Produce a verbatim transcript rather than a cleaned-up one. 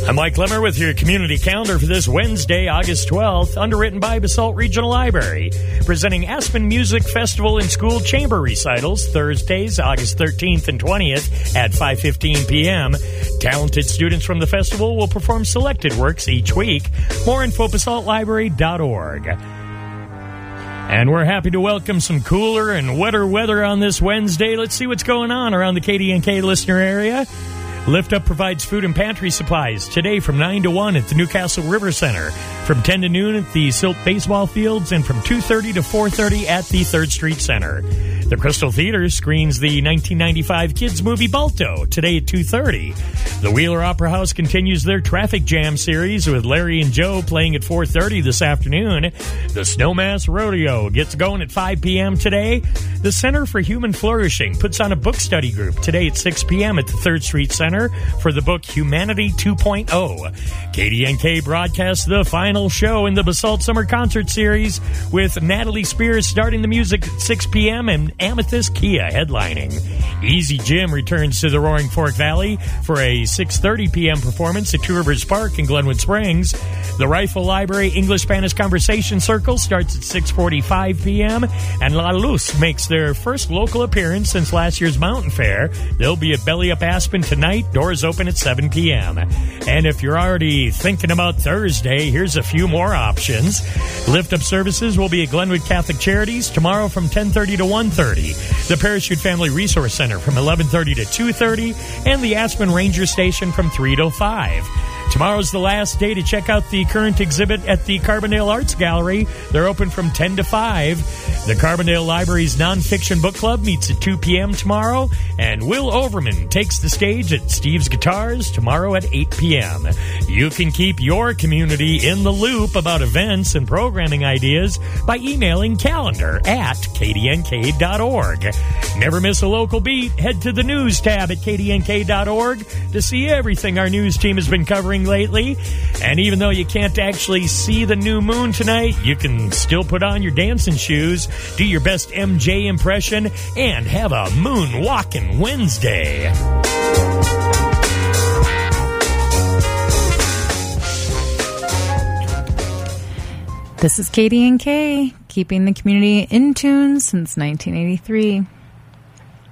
I'm Mike Lemmer with your community calendar for this Wednesday, August twelfth, underwritten by Basalt Regional Library. Presenting Aspen Music Festival and School Chamber Recitals Thursdays, August thirteenth and twentieth at five fifteen p.m. Talented students from the festival will perform selected works each week. More info, basalt library dot org. And we're happy to welcome some cooler and wetter weather on this Wednesday. Let's see what's going on around the K D N K listener area. Lift Up provides food and pantry supplies today from nine to one at the Newcastle River Center, from ten to noon at the Silt Baseball Fields, and from two thirty to four thirty at the third Street Center. The Crystal Theater screens the nineteen ninety-five kids movie Balto today at two thirty. The Wheeler Opera House continues their Traffic Jam series with Larry and Joe playing at four thirty this afternoon. The Snowmass Rodeo gets going at five p.m. today. The Center for Human Flourishing puts on a book study group today at six p.m. at the third Street Center for the book Humanity two point oh. K D N K broadcasts the final show in the Basalt Summer Concert Series with Natalie Spears starting the music at six p.m. and Amethyst Kia headlining. Easy Jim returns to the Roaring Fork Valley for a six thirty p.m. performance at Two Rivers Park in Glenwood Springs. The Rifle Library English-Spanish Conversation Circle starts at six forty-five p.m. and La Luz makes their first local appearance since last year's Mountain Fair. They'll be at Belly Up Aspen tonight. Doors open at seven p.m. And if you're already thinking about Thursday, here's a few more options. Lift Up services will be at Glenwood Catholic Charities tomorrow from ten thirty to one thirty. The Parachute Family Resource Center from eleven thirty to two thirty, and the Aspen Ranger Station from three to five. Tomorrow's the last day to check out the current exhibit at the Carbondale Arts Gallery. They're open from ten to five. The Carbondale Library's Nonfiction Book Club meets at two p.m. tomorrow, and Will Overman takes the stage at Steve's Guitars tomorrow at eight p.m. You can keep your community in the loop about events and programming ideas by emailing calendar at k d n k dot org. Never miss a local beat. Head to the news tab at k d n k dot org to see everything our news team has been covering layly. And even though you can't actually see the new moon tonight, you can still put on your dancing shoes, do your best M J impression, and have a moon-walking Wednesday. This is K D N K, keeping the community in tune since nineteen eighty-three.